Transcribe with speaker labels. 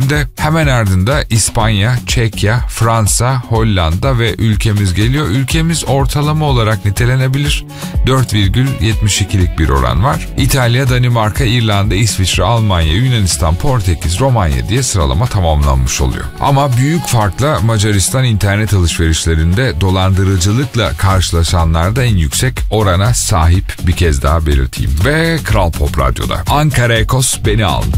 Speaker 1: şekilde hemen ardında İspanya, Çekya, Fransa, Hollanda ve ülkemiz geliyor. Ülkemiz ortalama olarak nitelenebilir. 4,72'lik bir oran var. İtalya, Danimarka, İrlanda, İsviçre, Almanya, Yunanistan, Portekiz, Romanya diye sıralama tamamlanmış oluyor. Ama büyük farkla Macaristan internet alışverişlerinde dolandırıcılıkla karşılaşanlarda en yüksek orana sahip, bir kez daha belirteyim. Ve Kral Pop Radyo'da Ankara Ekos beni al